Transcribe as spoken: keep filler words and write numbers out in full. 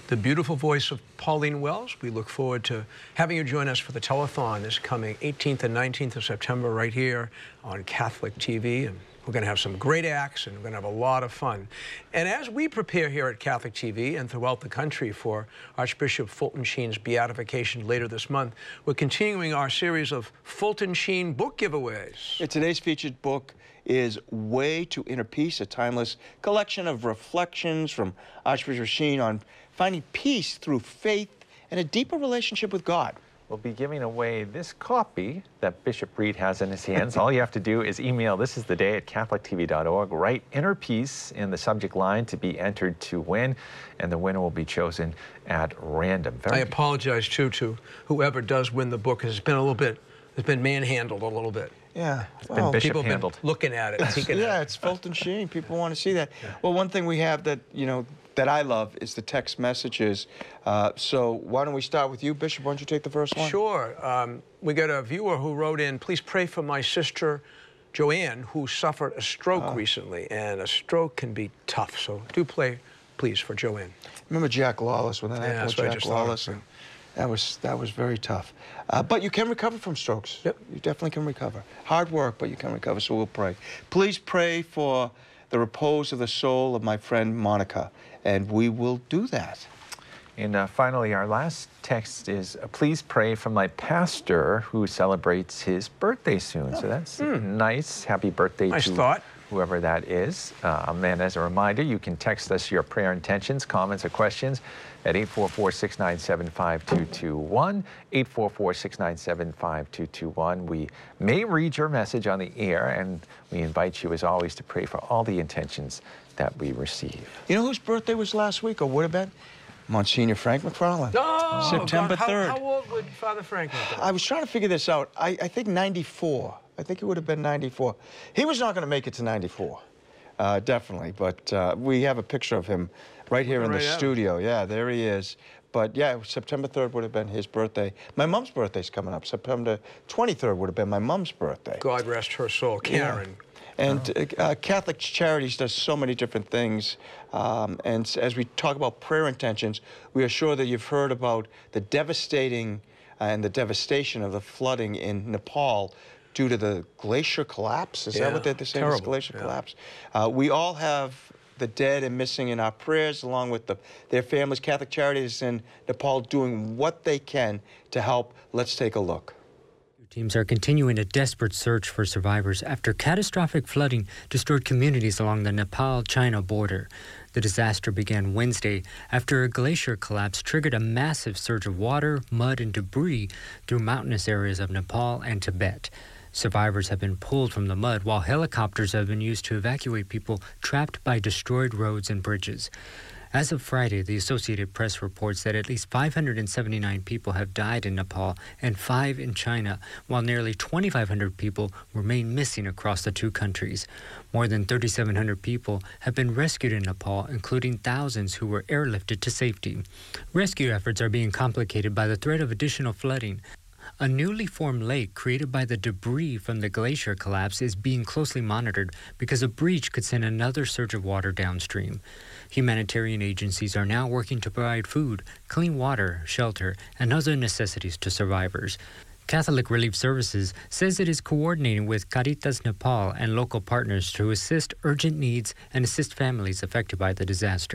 the beautiful voice of Pauline Wells. We look forward to having you join us for the telethon this coming eighteenth and nineteenth of September right here on Catholic T V. And we're going to have some great acts, and we're going to have a lot of fun. And as we prepare here at Catholic T V and throughout the country for Archbishop Fulton Sheen's beatification later this month, we're continuing our series of Fulton Sheen book giveaways. Yeah, today's featured book is Way to Inner Peace, a timeless collection of reflections from Archbishop Sheen on finding peace through faith and a deeper relationship with God. We'll be giving away this copy that Bishop Reed has in his hands. All you have to do is email this is the day at catholic T V dot org. Write Inner Peace in the subject line to be entered to win, and the winner will be chosen at random. Very I apologize, too, to whoever does win the book, because it's been a little bit, it's been manhandled a little bit. Yeah, it's well, been bishop people have handled. been looking at it. Yeah, at it's Fulton Sheen. People want to see that. Yeah. Well, one thing we have that, you know, that I love is the text messages. Uh, so why don't we start with you, Bishop? Why don't you take the first one? Sure. Um, we got a viewer who wrote in, please pray for my sister, Joanne, who suffered a stroke Oh. recently, and a stroke can be tough. So do pray, please, for Joanne. Remember Jack Lawless when that Yeah, happened that's with what I Jack just thought of, Lawless? yeah. And that was that was very tough. Uh, but you can recover from strokes. Yep. You definitely can recover. Hard work, but you can recover. So we'll pray. Please pray for the repose of the soul of my friend Monica, and we will do that. And uh, finally, our last text is, uh, please pray for my pastor who celebrates his birthday soon. Oh. So that's mm. nice. Happy birthday nice to thought. whoever that is. Um, and as a reminder, you can text us your prayer intentions, comments, or questions at eight four four, six nine seven, five two two one, eight four four, six nine seven, five two two one. We may read your message on the air, and we invite you, as always, to pray for all the intentions that we receive. You know whose birthday was last week, or would have been? Monsignor Frank McFarland. Oh, September God, third. How, how old would Father Frank be? I was trying to figure this out. I, I think ninety-four. I think it would have been ninety-four. He was not going to make it to ninety-four, uh, definitely. But uh, we have a picture of him right here in right the studio. Yeah, there he is. But yeah, September third would have been his birthday. My mom's birthday's coming up. September twenty-third would have been my mom's birthday. God rest her soul, Karen. Yeah. And uh, Catholic Charities does so many different things. Um, and as we talk about prayer intentions, we are sure that you've heard about the devastating uh, and the devastation of the flooding in Nepal due to the glacier collapse. Is yeah, that what they're saying? terrible. This glacier yeah. collapse. Uh, we all have the dead and missing in our prayers, along with the, their families. Catholic Charities in Nepal doing what they can to help. Let's take a look. Teams are continuing a desperate search for survivors after catastrophic flooding destroyed communities along the Nepal-China border. The disaster began Wednesday after a glacier collapse triggered a massive surge of water, mud, and debris through mountainous areas of Nepal and Tibet. Survivors have been pulled from the mud, while helicopters have been used to evacuate people trapped by destroyed roads and bridges. As of Friday, the Associated Press reports that at least five hundred seventy-nine people have died in Nepal and five in China, while nearly twenty-five hundred people remain missing across the two countries. More than thirty-seven hundred people have been rescued in Nepal, including thousands who were airlifted to safety. Rescue efforts are being complicated by the threat of additional flooding. A newly formed lake created by the debris from the glacier collapse is being closely monitored because a breach could send another surge of water downstream. Humanitarian agencies are now working to provide food, clean water, shelter, and other necessities to survivors. Catholic Relief Services says it is coordinating with Caritas Nepal and local partners to assist urgent needs and assist families affected by the disaster.